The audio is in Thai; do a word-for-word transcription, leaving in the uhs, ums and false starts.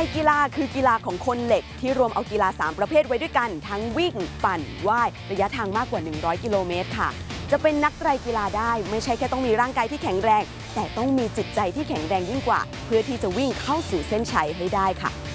กีฬาคือกีฬาของคนเหล็กที่รวมเอากีฬาสามประเภทไว้ด้วยกันทั้งวิ่งปั่นว่ายระยะทางมากกว่าหนึ่งร้อยกิโลเมตรค่ะจะเป็นนักไตรกีฬาได้ไม่ใช่แค่ต้องมีร่างกายที่แข็งแรงแต่ต้องมีจิตใจที่แข็งแรงยิ่งกว่าเพื่อที่จะวิ่งเข้าสู่เส้นชัยให้ได้ค่ะ